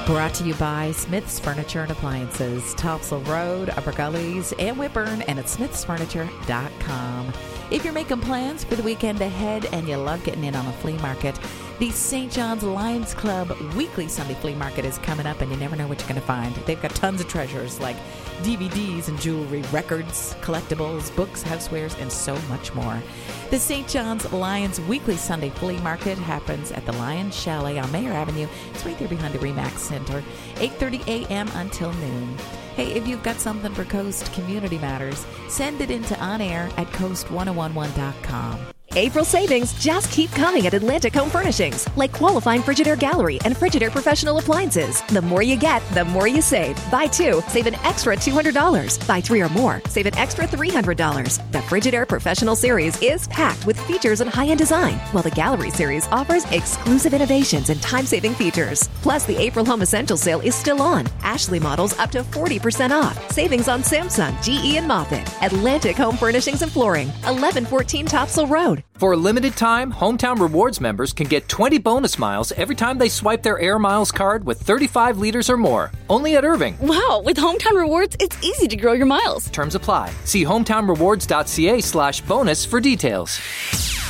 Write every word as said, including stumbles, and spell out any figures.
Brought to you by Smith's Furniture and Appliances, Topsail Road, Upper Gullies, and Whitburn, and at smiths furniture dot com. If you're making plans for the weekend ahead and you love getting in on a flea market, the Saint John's Lions Club weekly Sunday flea market is coming up, and you never know what you're going to find. They've got tons of treasures like D V Ds and jewelry, records, collectibles, books, housewares, and so much more. The Saint John's Lions Weekly Sunday Flea Market happens at the Lions Chalet on Mayor Avenue. It's right there behind the RE/MAX Center, eight thirty a.m. until noon. Hey, if you've got something for Coast Community Matters, send it into on air at coast ten eleven dot com. April savings just keep coming at Atlantic Home Furnishings, like qualifying Frigidaire Gallery and Frigidaire Professional Appliances. The more you get, the more you save. Buy two, save an extra two hundred dollars. Buy three or more, save an extra three hundred dollars. The Frigidaire Professional Series is packed with features and high-end design, while the Gallery Series offers exclusive innovations and time-saving features. Plus, the April Home Essentials sale is still on. Ashley models up to forty percent off. Savings on Samsung, G E, and Moffett. Atlantic Home Furnishings and Flooring, eleven fourteen Topsail Road. For a limited time, Hometown Rewards members can get twenty bonus miles every time they swipe their Air Miles card with thirty-five liters or more. Only at Irving. Wow, with Hometown Rewards, it's easy to grow your miles. Terms apply. See hometown rewards dot c a slash bonus for details.